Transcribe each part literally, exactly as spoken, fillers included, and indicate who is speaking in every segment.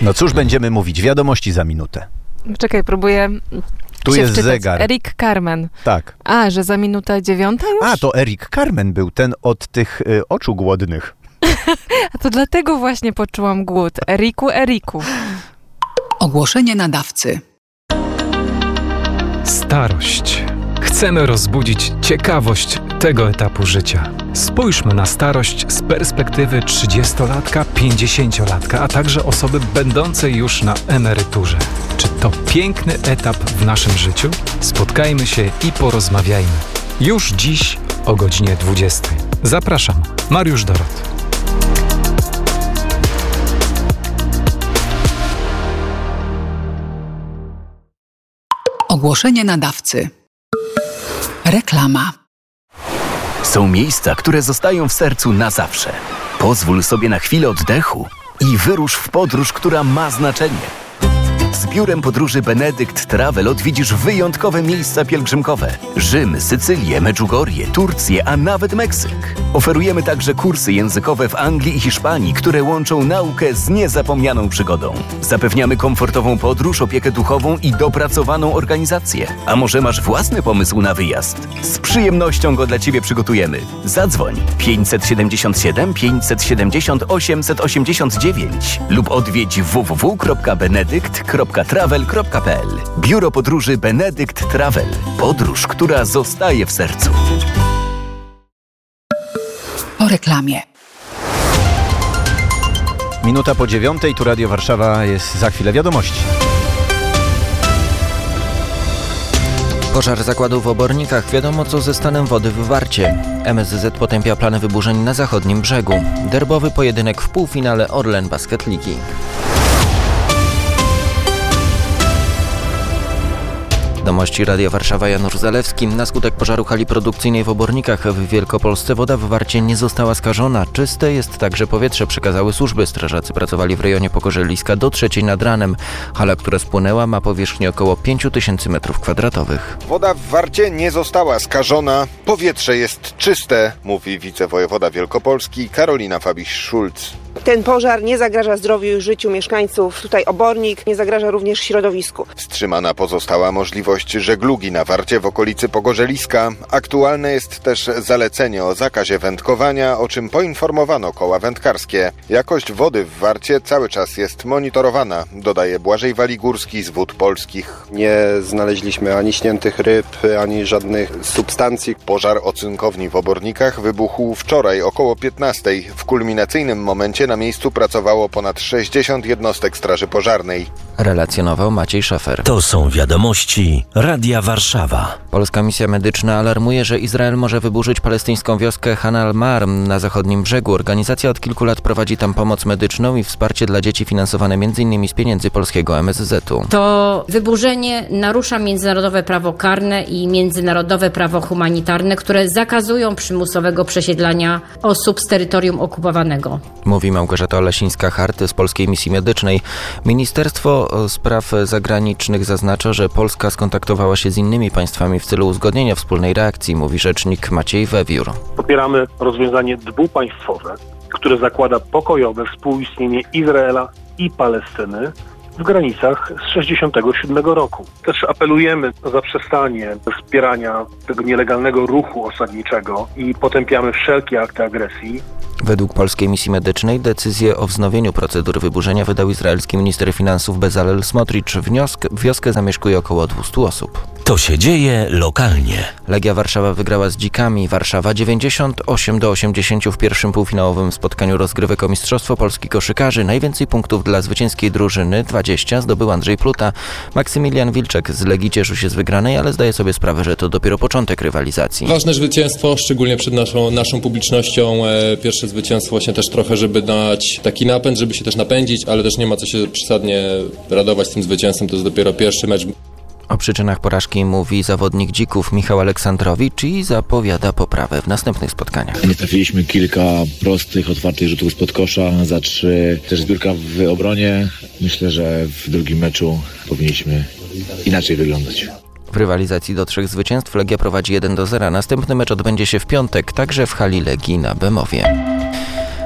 Speaker 1: No cóż będziemy mówić? Wiadomości za minutę.
Speaker 2: Czekaj, próbuję
Speaker 1: Tu
Speaker 2: się
Speaker 1: jest
Speaker 2: wczytać.
Speaker 1: zegar.
Speaker 2: Erik Carmen.
Speaker 1: Tak.
Speaker 2: A, że za minutę dziewiąta już?
Speaker 1: A, to Erik Carmen był, ten od tych y, oczu głodnych.
Speaker 2: A to dlatego właśnie poczułam głód. Eriku, Eriku.
Speaker 3: Ogłoszenie nadawcy.
Speaker 4: Starość. Chcemy rozbudzić ciekawość tego etapu życia. Spójrzmy na starość z perspektywy trzydziestolatka, pięćdziesięciolatka, a także osoby będącej już na emeryturze. Czy to piękny etap w naszym życiu? Spotkajmy się i porozmawiajmy. Już dziś o godzinie dwudziestej. Zapraszam, Mariusz Dorot.
Speaker 3: Ogłoszenie nadawcy. Reklama.
Speaker 5: Są miejsca, które zostają w sercu na zawsze. Pozwól sobie na chwilę oddechu i wyrusz w podróż, która ma znaczenie. Z biurem podróży Benedykt Travel odwiedzisz wyjątkowe miejsca pielgrzymkowe. Rzym, Sycylię, Medjugorje, Turcję, a nawet Meksyk. Oferujemy także kursy językowe w Anglii i Hiszpanii, które łączą naukę z niezapomnianą przygodą. Zapewniamy komfortową podróż, opiekę duchową i dopracowaną organizację. A może masz własny pomysł na wyjazd? Z przyjemnością go dla Ciebie przygotujemy. Zadzwoń pięćset siedemdziesiąt siedem pięćset siedemdziesiąt osiemset osiemdziesiąt dziewięć lub odwiedź w w w kropka benedykt kropka travel kropka p l. Biuro podróży Benedykt Travel. Podróż, która zostaje w sercu.
Speaker 3: Po reklamie.
Speaker 1: Minuta po dziewiątej, tu Radio Warszawa, jest za chwilę wiadomości.
Speaker 6: Pożar zakładu w Obornikach. Wiadomo, co ze stanem wody w Warcie. M S Z potępia plany wyburzeń na zachodnim brzegu. Derbowy pojedynek w półfinale Orlen Basket Ligi. Wiadomości Radia Warszawa, Janusz Zalewski. Na skutek pożaru hali produkcyjnej w Obornikach w Wielkopolsce woda w Warcie nie została skażona. Czyste jest także powietrze, przekazały służby. Strażacy pracowali w rejonie Pogorzeliska do trzeciej nad ranem. Hala, która spłynęła, ma powierzchnię około pięć tysięcy metrów kwadratowych.
Speaker 7: Woda w Warcie nie została skażona. Powietrze jest czyste, mówi wicewojewoda Wielkopolski Karolina Fabiś-Szulc.
Speaker 8: Ten pożar nie zagraża zdrowiu i życiu mieszkańców tutaj Obornik, nie zagraża również środowisku.
Speaker 7: Wstrzymana pozostała możliwość żeglugi na Warcie w okolicy Pogorzeliska. Aktualne jest też zalecenie o zakazie wędkowania, o czym poinformowano koła wędkarskie. Jakość wody w Warcie cały czas jest monitorowana, dodaje Błażej Waligórski z Wód Polskich.
Speaker 9: Nie znaleźliśmy ani śniętych ryb, ani żadnych substancji.
Speaker 7: Pożar ocynkowni w Obornikach wybuchł wczoraj około piętnastej. W kulminacyjnym momencie na miejscu pracowało ponad sześćdziesiąt jednostek straży pożarnej.
Speaker 6: Relacjonował Maciej Szafer.
Speaker 10: To są wiadomości Radia Warszawa.
Speaker 6: Polska misja medyczna alarmuje, że Izrael może wyburzyć palestyńską wioskę Han al-Mar na zachodnim brzegu. Organizacja od kilku lat prowadzi tam pomoc medyczną i wsparcie dla dzieci finansowane między innymi z pieniędzy polskiego M S Z u.
Speaker 11: To wyburzenie narusza międzynarodowe prawo karne i międzynarodowe prawo humanitarne, które zakazują przymusowego przesiedlania osób z terytorium okupowanego.
Speaker 6: Mówi Małgorzata Olesińska-Hart z Polskiej Misji Medycznej. Ministerstwo Spraw Zagranicznych zaznacza, że Polska skontaktowała się z innymi państwami w celu uzgodnienia wspólnej reakcji, mówi rzecznik Maciej Wewiór.
Speaker 12: Popieramy rozwiązanie dwupaństwowe, które zakłada pokojowe współistnienie Izraela i Palestyny w granicach z sześćdziesiątego siódmego roku. Też apelujemy o zaprzestanie wspierania tego nielegalnego ruchu osadniczego i potępiamy wszelkie akty agresji.
Speaker 6: Według Polskiej Misji Medycznej decyzję o wznowieniu procedur wyburzenia wydał izraelski minister finansów Bezalel Smotrich. Wniosek, wioskę zamieszkuje około dwieście osób.
Speaker 10: To się dzieje lokalnie.
Speaker 6: Legia Warszawa wygrała z Dzikami. Warszawa dziewięćdziesiąt osiem do osiemdziesięciu w pierwszym półfinałowym spotkaniu rozgrywek o Mistrzostwo Polski Koszykarzy. Najwięcej punktów dla zwycięskiej drużyny, dwadzieścia, zdobył Andrzej Pluta. Maksymilian Wilczek z Legii cieszył się z wygranej, ale zdaje sobie sprawę, że to dopiero początek rywalizacji.
Speaker 13: Ważne zwycięstwo, szczególnie przed naszą, naszą publicznością. Pierwsze zwycięstwo właśnie też trochę, żeby dać taki napęd, żeby się też napędzić, ale też nie ma co się przesadnie radować z tym zwycięstwem. To jest dopiero pierwszy mecz.
Speaker 6: O przyczynach porażki mówi zawodnik Dzików Michał Aleksandrowicz i zapowiada poprawę w następnych spotkaniach.
Speaker 14: Nie trafiliśmy kilka prostych, otwartych rzutów spod kosza, za trzy też zbiórka w obronie. Myślę, że w drugim meczu powinniśmy inaczej wyglądać.
Speaker 6: W rywalizacji do trzech zwycięstw Legia prowadzi jeden do zera. Następny mecz odbędzie się w piątek, także w hali Legii na Bemowie.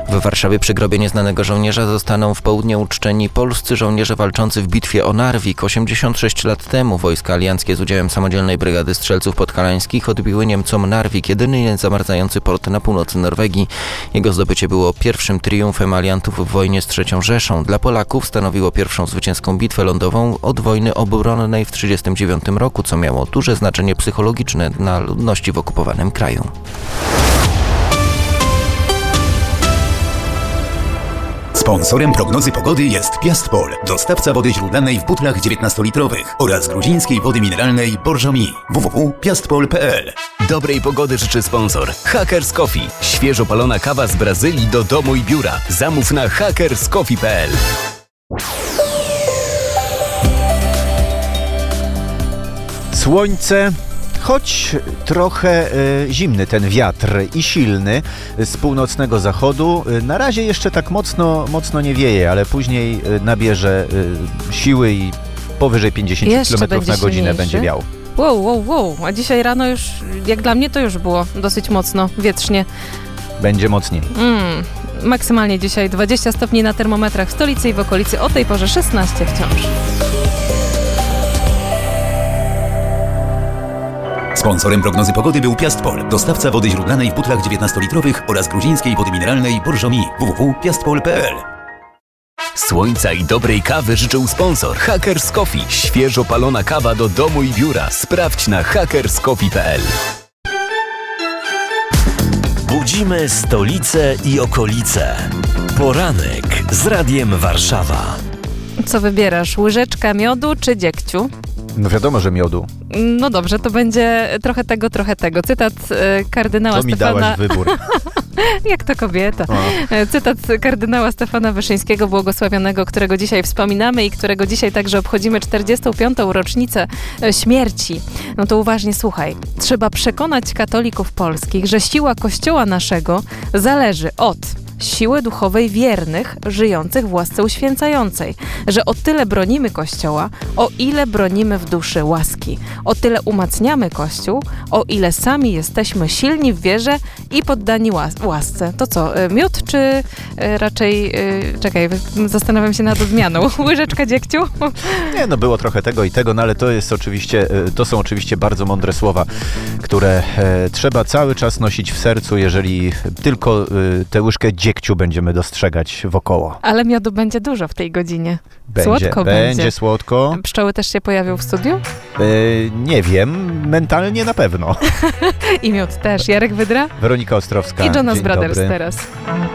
Speaker 6: W Warszawie przy grobie nieznanego żołnierza zostaną w południe uczczeni polscy żołnierze walczący w bitwie o Narwik. osiemdziesiąt sześć lat temu wojska alianckie z udziałem samodzielnej brygady strzelców podhalańskich odbiły Niemcom Narwik, jedyny niezamarzający port na północy Norwegii. Jego zdobycie było pierwszym triumfem aliantów w wojnie z trzecią Rzeszą. Dla Polaków stanowiło pierwszą zwycięską bitwę lądową od wojny obronnej w tysiąc dziewięćset trzydziestym dziewiątym roku, co miało duże znaczenie psychologiczne dla ludności w okupowanym kraju.
Speaker 15: Sponsorem prognozy pogody jest Piastpol, dostawca wody źródlanej w butlach dziewiętnastolitrowych oraz gruzińskiej wody mineralnej Borżomi. w w w kropka piastpol kropka p l.
Speaker 5: Dobrej pogody życzy sponsor Hackers Coffee. Świeżo palona kawa z Brazylii do domu i biura. Zamów na hackers coffee kropka p l.
Speaker 1: Słońce, choć trochę y, zimny ten wiatr i silny z północnego zachodu. Y, na razie jeszcze tak mocno, mocno nie wieje, ale później y, nabierze y, siły i powyżej pięćdziesiąt kilometrów na godzinę będzie wiał.
Speaker 2: Wow, wow, wow. A dzisiaj rano już, jak dla mnie to już było dosyć mocno, wietrznie.
Speaker 1: Będzie mocniej.
Speaker 2: Mm, maksymalnie dzisiaj dwadzieścia stopni na termometrach w stolicy i w okolicy, o tej porze szesnaście wciąż.
Speaker 15: Sponsorem prognozy pogody był Piastpol, dostawca wody źródlanej w butlach dziewiętnastolitrowych oraz gruzińskiej wody mineralnej Borżomi. w w w kropka piastpol kropka p l.
Speaker 5: Słońca i dobrej kawy życzył sponsor Hackers Coffee. Świeżo palona kawa do domu i biura. Sprawdź na hackers coffee kropka p l.
Speaker 10: Budzimy stolicę i okolice. Poranek z Radiem Warszawa.
Speaker 2: Co wybierasz? Łyżeczka miodu czy dziegciu?
Speaker 1: No wiadomo, że miodu.
Speaker 2: No dobrze, to będzie trochę tego, trochę tego. Cytat e, kardynała
Speaker 1: Co mi
Speaker 2: Stefana...
Speaker 1: dałaś wybór?
Speaker 2: Jak to kobieta. O. Cytat kardynała Stefana Wyszyńskiego, błogosławionego, którego dzisiaj wspominamy i którego dzisiaj także obchodzimy czterdziestą piątą rocznicę śmierci. No to uważnie słuchaj. Trzeba przekonać katolików polskich, że siła Kościoła naszego zależy od siły duchowej wiernych, żyjących w łasce uświęcającej, że o tyle bronimy Kościoła, o ile bronimy w duszy łaski, o tyle umacniamy Kościół, o ile sami jesteśmy silni w wierze i poddani łas- łasce. To co, miód czy y, raczej, y, czekaj, zastanawiam się nad odmianą, łyżeczka dziegciu?
Speaker 1: Nie, no było trochę tego i tego, no ale to jest oczywiście, to są oczywiście bardzo mądre słowa, które e, trzeba cały czas nosić w sercu, jeżeli tylko e, tę łyżkę dziegciu będziemy dostrzegać wokoło.
Speaker 2: Ale miodu będzie dużo w tej godzinie.
Speaker 1: Będzie,
Speaker 2: słodko
Speaker 1: będzie.
Speaker 2: Będzie
Speaker 1: słodko.
Speaker 2: Pszczoły też się pojawią w studiu?
Speaker 1: E, nie wiem, mentalnie na pewno.
Speaker 2: I miód też. Jarek Wydra?
Speaker 1: Weronika Ostrowska.
Speaker 2: I Jonas
Speaker 1: Dzień
Speaker 2: Brothers
Speaker 1: dobry.
Speaker 2: teraz.